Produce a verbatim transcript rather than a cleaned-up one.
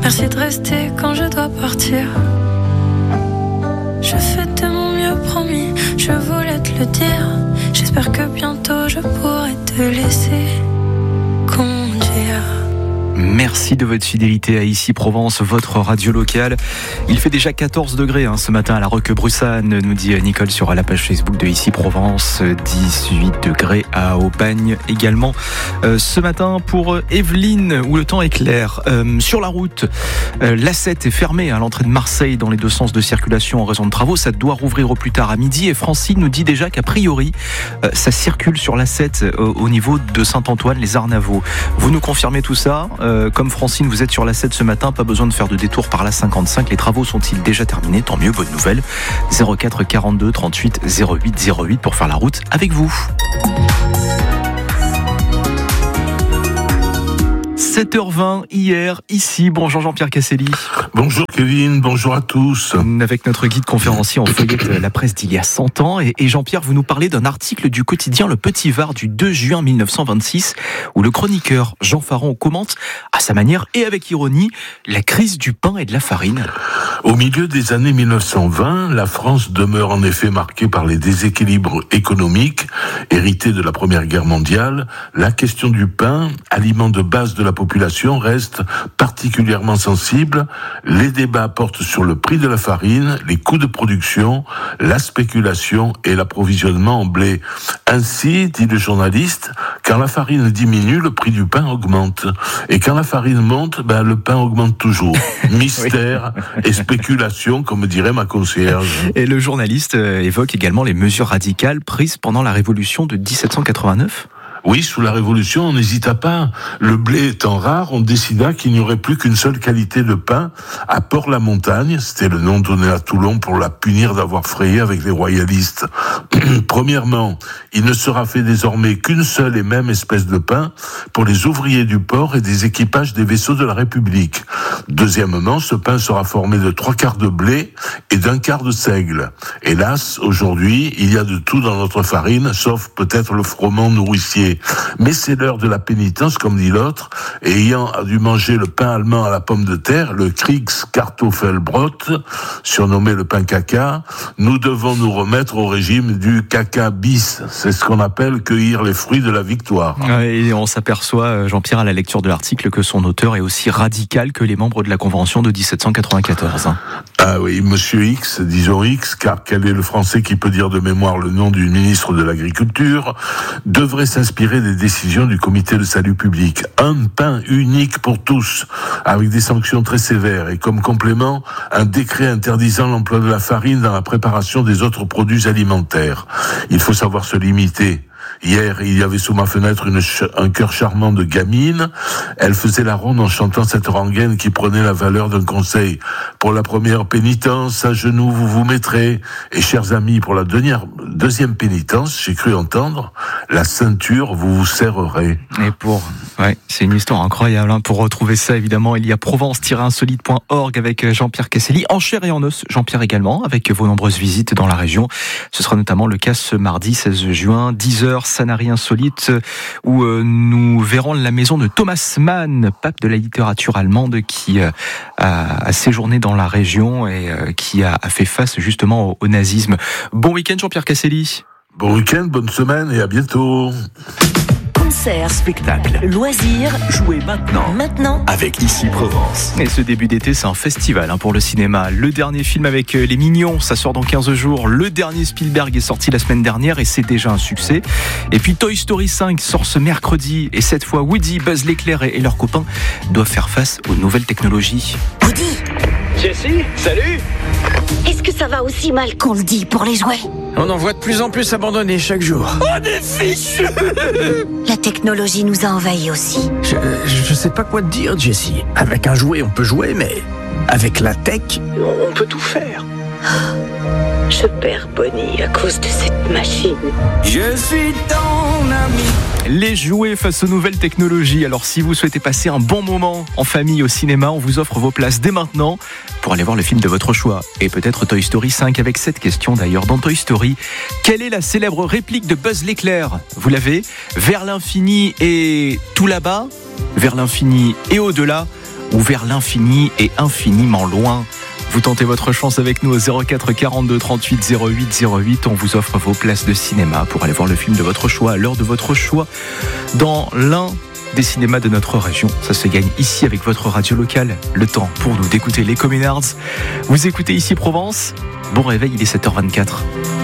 Merci de rester quand je dois partir. Je fais de mon mieux, promis, je voulais te le dire. J'espère que bientôt je pourrai te laisser conduire. Merci de votre fidélité à Ici Provence, votre radio locale. Il fait déjà quatorze degrés hein, ce matin à la Roquebrussanne, nous dit Nicole sur la page Facebook de Ici Provence. dix-huit degrés à Aubagne également. Euh, ce matin pour Evelyne, où le temps est clair. Euh, sur la route, euh, l'A sept est fermée à l'entrée de Marseille dans les deux sens de circulation en raison de travaux. Ça doit rouvrir au plus tard à midi. Et Francine nous dit déjà qu'a priori, euh, ça circule sur l'A sept euh, au niveau de Saint-Antoine, les Arnavaux. Vous nous confirmez tout ça ? Euh, comme Francine, vous êtes sur l'A sept ce matin, pas besoin de faire de détour par l'A cinquante-cinq. Les travaux sont-ils déjà terminés ? Tant mieux, bonne nouvelle. zéro quatre quarante-deux trente-huit zéro huit zéro huit pour faire la route avec vous. sept heures vingt hier, ici. Bonjour Jean-Pierre Casselli. Bonjour Kevin, bonjour à tous. Avec notre guide conférencier, on feuillette la presse d'il y a cent ans. Et, et Jean-Pierre, vous nous parlez d'un article du quotidien Le Petit Var du deux juin mille neuf cent vingt-six, où le chroniqueur Jean Faron commente, à sa manière et avec ironie, la crise du pain et de la farine. Au milieu des années mille neuf cent vingt, la France demeure en effet marquée par les déséquilibres économiques hérités de la Première Guerre mondiale. La question du pain, aliment de base de la population, reste particulièrement sensible. Les débats portent sur le prix de la farine, les coûts de production, la spéculation et l'approvisionnement en blé. Ainsi, dit le journaliste, quand la farine diminue, le prix du pain augmente. Et quand la farine monte, ben, le pain augmente toujours. Mystère et spéculation, comme dirait ma concierge. Et le journaliste évoque également les mesures radicales prises pendant la Révolution de dix-sept cent quatre-vingt-neuf. Oui, sous la Révolution, on n'hésita pas. Le blé étant rare, on décida qu'il n'y aurait plus qu'une seule qualité de pain à Port-la-Montagne. C'était le nom donné à Toulon pour la punir d'avoir frayé avec les royalistes. Premièrement, il ne sera fait désormais qu'une seule et même espèce de pain pour les ouvriers du port et des équipages des vaisseaux de la République. Deuxièmement, ce pain sera formé de trois quarts de blé et d'un quart de seigle. Hélas, aujourd'hui, il y a de tout dans notre farine, sauf peut-être le froment nourricier. Mais c'est l'heure de la pénitence, comme dit l'autre, et ayant dû manger le pain allemand à la pomme de terre, le Kriegskartoffelbrot, surnommé le pain caca, nous devons nous remettre au régime du caca bis. C'est ce qu'on appelle cueillir les fruits de la victoire. Et on s'aperçoit, Jean-Pierre, à la lecture de l'article, que son auteur est aussi radical que les membres de la Convention de dix-sept cent quatre-vingt-quatorze. Ah oui, Monsieur X, disons X, car quel est le Français qui peut dire de mémoire le nom du ministre de l'Agriculture, devrait s'inspirer des décisions du comité de salut public. Un pain unique pour tous, avec des sanctions très sévères, et comme complément, un décret interdisant l'emploi de la farine dans la préparation des autres produits alimentaires. Il faut savoir se limiter. Hier, il y avait sous ma fenêtre une ch- un cœur charmant de gamine. Elle faisait la ronde en chantant cette rengaine qui prenait la valeur d'un conseil. Pour la première pénitence, à genoux, vous vous mettrez. Et chers amis, pour la dernière, deuxième pénitence, j'ai cru entendre, la ceinture, vous vous serrerez. Et pour, ouais, c'est une histoire incroyable. Hein. Pour retrouver ça, évidemment, il y a provence tiret insolite point org avec Jean-Pierre Casselli. En chair et en os, Jean-Pierre également, avec vos nombreuses visites dans la région. Ce sera notamment le cas ce mardi seize juin, dix heures, Sanary Insolite, où euh, nous verrons la maison de Thomas Mann, pape de la littérature allemande, qui euh, a, a séjourné dans la région et euh, qui a, a fait face justement au, au nazisme. Bon week-end Jean-Pierre Casselli. Bon week-end, bonne semaine et à bientôt. Concerts, spectacles, loisirs, jouez maintenant. Maintenant, avec Ici Provence. Et ce début d'été, c'est un festival hein, pour le cinéma. Le dernier film avec Les Mignons, ça sort dans quinze jours. Le dernier Spielberg est sorti la semaine dernière et c'est déjà un succès. Et puis Toy Story cinq sort ce mercredi. Et cette fois, Woody, Buzz l'éclair et leurs copains doivent faire face aux nouvelles technologies. Woody! Jessie, salut! Est-ce que ça va aussi mal qu'on le dit pour les jouets? On en voit de plus en plus abandonnés chaque jour. Oh, des fichus! La technologie nous a envahis aussi. Je, je sais pas quoi te dire, Jessie. Avec un jouet, on peut jouer, mais avec la tech, on peut tout faire. Je perds Bonnie à cause de cette machine. Je suis ton ami. Les jouets face aux nouvelles technologies. Alors si vous souhaitez passer un bon moment en famille au cinéma, on vous offre vos places dès maintenant pour aller voir le film de votre choix. Et peut-être Toy Story cinq avec cette question d'ailleurs. Dans Toy Story, quelle est la célèbre réplique de Buzz l'éclair? Vous l'avez? Vers l'infini et tout là-bas? Vers l'infini et au-delà? ou vers l'infini et infiniment loin. Vous tentez votre chance avec nous au zéro quatre quarante-deux trente-huit zéro huit zéro huit. On vous offre vos places de cinéma pour aller voir le film de votre choix à l'heure de votre choix dans l'un des cinémas de notre région. Ça se gagne ici avec votre radio locale. Le temps pour nous d'écouter les Communards. Vous écoutez ici Provence. Bon réveil, il est sept heures vingt-quatre.